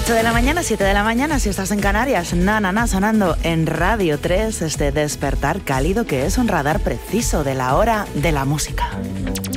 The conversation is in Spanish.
8 de la mañana, 7 de la mañana, si estás en Canarias, sonando en Radio 3, este despertar cálido que es un radar preciso de la hora de la música.